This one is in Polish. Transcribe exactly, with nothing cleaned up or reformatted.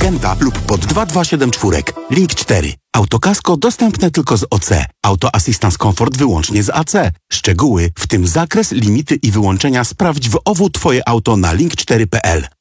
Magenta lub pod dwa dwa siedem cztery. Link cztery. Autokasko dostępne tylko z O C. Auto Assistance Comfort wyłącznie z A C. Szczegóły, w tym zakres, limity i wyłączenia sprawdź w O W Twoje auto na link cztery kropka p l.